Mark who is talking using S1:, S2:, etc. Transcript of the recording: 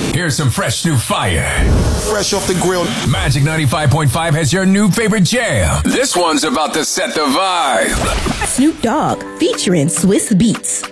S1: Here's some fresh new fire.
S2: Fresh off the grill.
S1: Magic 95.5 has your new favorite jam. This one's about to set the vibe.
S3: Snoop Dogg featuring Swiss Beats.